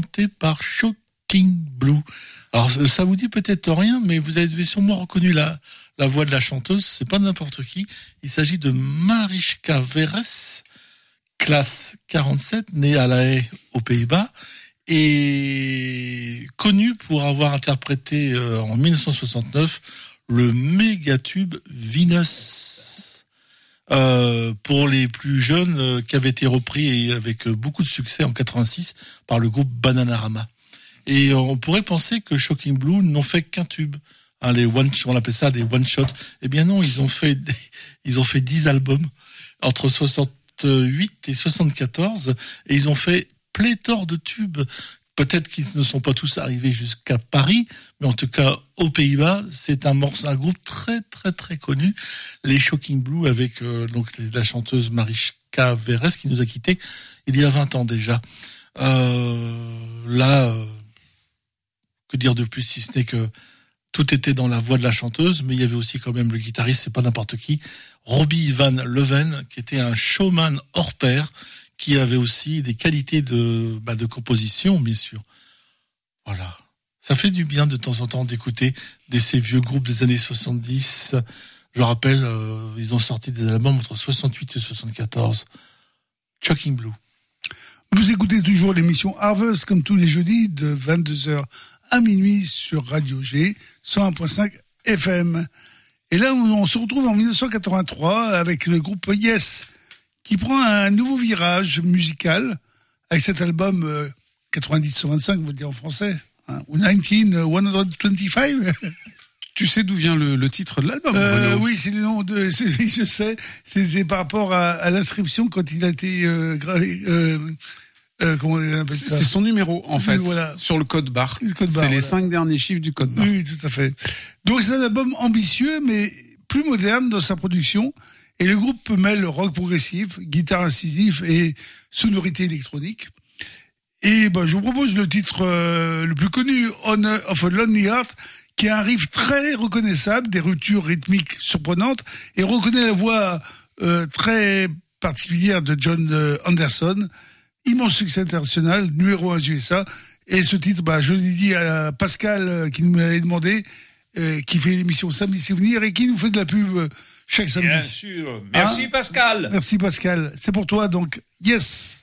chanté par Shocking Blue. Alors, ça vous dit peut-être rien, mais vous avez sûrement reconnu la voix de la chanteuse. C'est pas n'importe qui. Il s'agit de Mariska Veres, classe 47, née à La Haye, aux Pays-Bas, et connue pour avoir interprété en 1969 le méga-tube Venus. Pour les plus jeunes, qui avait été repris et avec beaucoup de succès en 86 par le groupe Bananarama. Et on pourrait penser que Shocking Blue n'ont fait qu'un tube. Hein, on appelle ça des one-shot. Eh bien non, ils ont fait 10 albums entre 68 et 74 et ils ont fait pléthore de tubes. Peut-être qu'ils ne sont pas tous arrivés jusqu'à Paris, mais en tout cas, aux Pays-Bas, c'est un groupe très, très, très connu. Les Shocking Blue avec, donc, la chanteuse Mariska Veres qui nous a quittés il y a 20 ans déjà. Que dire de plus si ce n'est que tout était dans la voix de la chanteuse, mais il y avait aussi quand même le guitariste, c'est pas n'importe qui, Robbie Van Leven, qui était un showman hors pair, qui avait aussi des qualités de composition, bien sûr. Voilà. Ça fait du bien de temps en temps d'écouter ces vieux groupes des années 70. Je rappelle, ils ont sorti des albums entre 68 et 74. Shocking Blue. Vous écoutez toujours l'émission Harvest, comme tous les jeudis, de 22h à minuit sur Radio G, 101.5 FM. Et là, on se retrouve en 1983 avec le groupe Yes, qui prend un nouveau virage musical avec cet album 90-125, on va le dire en français, hein, ou 19-125. Tu sais d'où vient le titre de l'album? Oui, c'est le nom de... Je sais, c'est par rapport à l'inscription quand il a été comment on appelle ça? C'est son numéro, en fait, voilà. Sur le code barre. C'est les 5 derniers chiffres du code barre. Oui, tout à fait. Donc c'est un album ambitieux, mais plus moderne dans sa production. Et le groupe mêle rock progressif, guitare incisive et sonorité électronique. Et je vous propose le titre le plus connu, Honor of a Lonely Heart, qui a un riff très reconnaissable, des ruptures rythmiques surprenantes, et reconnaît la voix très particulière de John Anderson. Immense succès international, numéro 1 USA. Et ce titre, je l'ai dit à Pascal qui nous l'avait demandé, qui fait l'émission Samedi Souvenir et qui nous fait de la pub chaque samedi. Bien sûr. Merci Pascal. Merci Pascal. C'est pour toi donc. Yes.